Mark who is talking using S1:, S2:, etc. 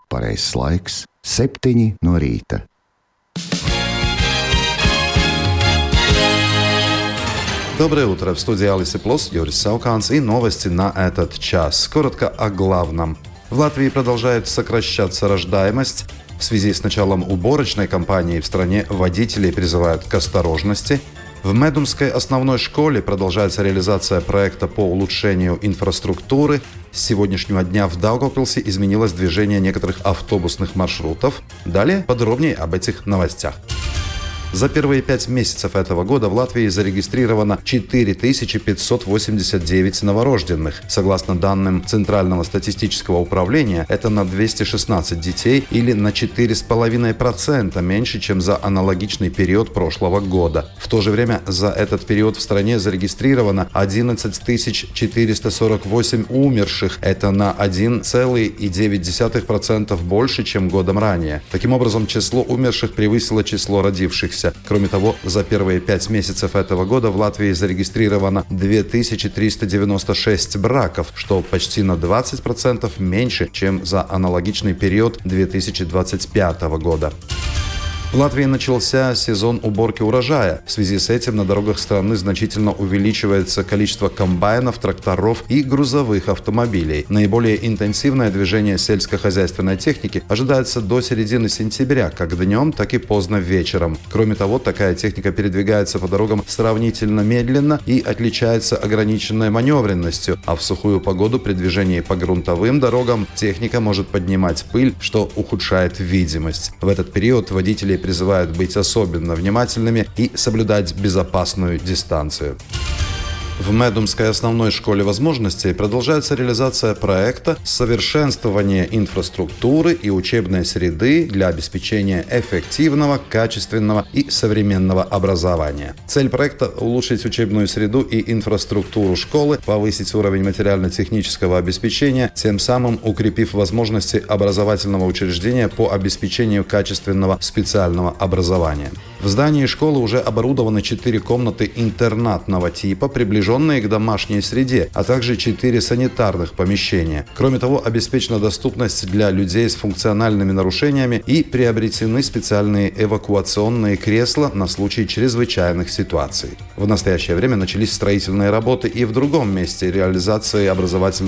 S1: Pareizais laiks - 7 no rīta.
S2: Доброе утро. В студии Алисы Плос, Юрис Сауканс и новости на этот час. Коротко о главном. В Латвии продолжает сокращаться рождаемость. В связи с началом уборочной кампании в стране водителей призывают к осторожности. В Медумской основной школе продолжается реализация проекта по улучшению инфраструктуры. С сегодняшнего дня в Даугавпилсе изменилось движение некоторых автобусных маршрутов. Далее подробнее об этих новостях. За первые 5 месяцев этого года в Латвии зарегистрировано 4589 новорожденных. Согласно данным Центрального статистического управления, это на 216 детей или на 4,5% меньше, чем за аналогичный период прошлого года. В то же время за этот период в стране зарегистрировано 11 448 умерших. Это на 1,9% больше, чем годом ранее. Таким образом, число умерших превысило число родившихся. Кроме того, за первые 5 месяцев этого года в Латвии зарегистрировано 2396 браков, что почти на 20% меньше, чем за аналогичный период 2025 года. В Латвии начался сезон уборки урожая. В связи с этим на дорогах страны значительно увеличивается количество комбайнов, тракторов и грузовых автомобилей. Наиболее интенсивное движение сельскохозяйственной техники ожидается до середины сентября, как днем, так и поздно вечером. Кроме того, такая техника передвигается по дорогам сравнительно медленно и отличается ограниченной маневренностью, а в сухую погоду при движении по грунтовым дорогам техника может поднимать пыль, что ухудшает видимость. В этот период водители призывают быть особенно внимательными и соблюдать безопасную дистанцию. В Медумской основной школе возможностей продолжается реализация проекта «Совершенствование инфраструктуры и учебной среды для обеспечения эффективного, качественного и современного образования». Цель проекта – улучшить учебную среду и инфраструктуру школы, повысить уровень материально-технического обеспечения, тем самым укрепив возможности образовательного учреждения по обеспечению качественного специального образования. В здании школы уже оборудованы 4 комнаты интернатного типа, приближенные к домашней среде, а также 4 санитарных помещения. Кроме того, обеспечена доступность для людей с функциональными нарушениями и приобретены специальные эвакуационные кресла на случай чрезвычайных ситуаций. В настоящее время начались строительные работы и в другом месте реализации образовательного